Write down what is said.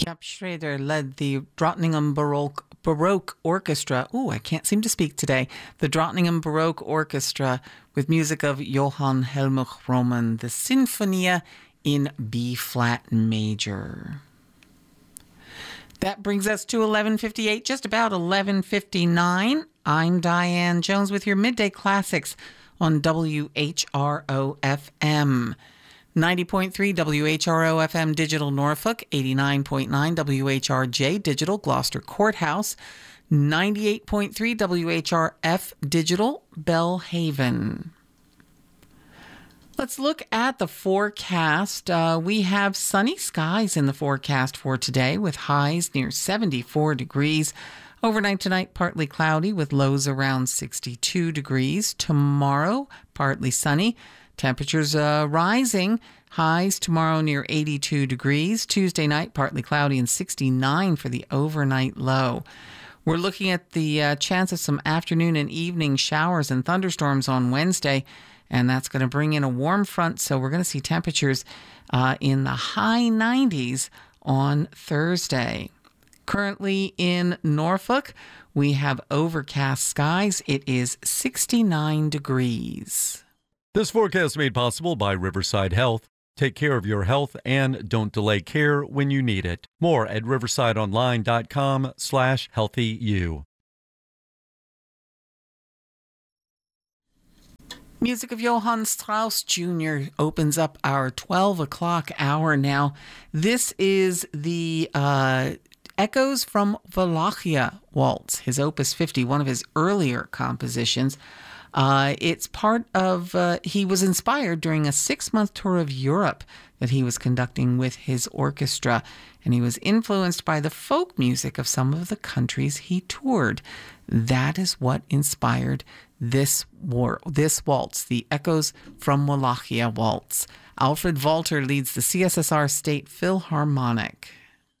Jaap Schrader led the Drottningham Baroque Orchestra. Ooh, I can't seem to speak today. The Drottningham Baroque Orchestra with music of Johann Helmuth Roman, the Sinfonia in B-flat major. That brings us to 11:58, just about 11:59. I'm Diane Jones with your Midday Classics on WHRO-FM. 90.3 WHRO-FM Digital Norfolk, 89.9 WHRJ Digital Gloucester Courthouse, 98.3 WHRF Digital Bellhaven. Let's look at the forecast. We have sunny skies in the forecast for today with highs near 74 degrees. Overnight tonight, partly cloudy with lows around 62 degrees. Tomorrow, partly sunny. Temperatures rising. Highs tomorrow near 82 degrees. Tuesday night, partly cloudy and 69 for the overnight low. We're looking at the chance of some afternoon and evening showers and thunderstorms on Wednesday, and that's going to bring in a warm front, so we're going to see temperatures in the high 90s on Thursday. Currently in Norfolk, we have overcast skies. It is 69 degrees. This forecast made possible by Riverside Health. Take care of your health and don't delay care when you need it. More at riversideonline.com/healthyu. Music of Johann Strauss Jr. opens up our 12 o'clock hour now. This is the Echoes from Wallachia Waltz, his Opus 50, one of his earlier compositions. It's part of, he was inspired during a 6-month tour of Europe that he was conducting with his orchestra, and he was influenced by the folk music of some of the countries he toured. That is what inspired this waltz, the Echoes from Wallachia Waltz. Alfred Walter leads the CSSR State Philharmonic.